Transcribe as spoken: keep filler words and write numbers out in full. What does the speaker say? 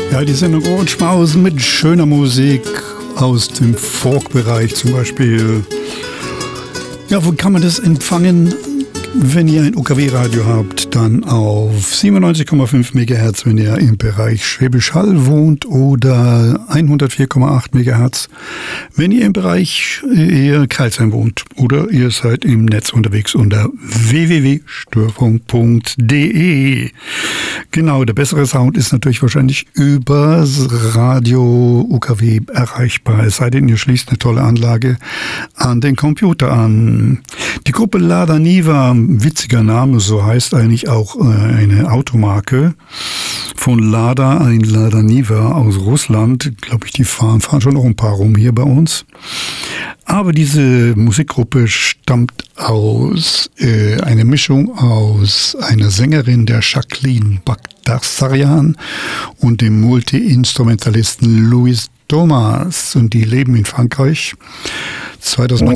Ja, die Sendung Ohrenschmausen mit schöner Musik aus dem Folk-Bereich zum Beispiel. Ja, wo kann man das empfangen? Wenn ihr ein U K W-Radio habt, dann auf siebenundneunzig Komma fünf Megahertz, wenn ihr im Bereich Schwäbisch Hall wohnt, oder hundertvier Komma acht Megahertz, wenn ihr im Bereich eher Kreilsheim wohnt, oder ihr seid im Netz unterwegs unter w w w punkt störfunk punkt d e. Genau, der bessere Sound ist natürlich wahrscheinlich übers Radio U K W erreichbar, es sei denn, ihr schließt eine tolle Anlage an den Computer an. Die Gruppe Lada Niva, witziger Name, so heißt eigentlich auch eine Automarke von Lada, ein Lada Niva aus Russland. Glaube ich, die fahren, fahren schon noch ein paar rum hier bei uns. Aber diese Musikgruppe stammt aus äh, einer Mischung aus einer Sängerin, der Jacqueline Bagdasaryan, und dem Multi-Instrumentalisten Louis Thomas, und die leben in Frankreich. zwanzig